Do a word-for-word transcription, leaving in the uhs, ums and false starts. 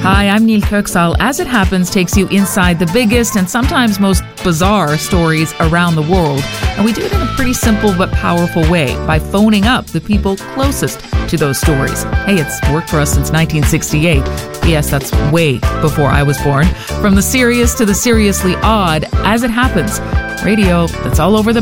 Hi, I'm Neil Kirksall. As It Happens takes you inside the biggest and sometimes most bizarre stories around the world. And we do it in a pretty simple but powerful way by phoning up the people closest to those stories. Hey, it's worked for us since nineteen sixty-eight. Yes, that's way before I was born. From the serious to the seriously odd, As It Happens. Radio that's all over the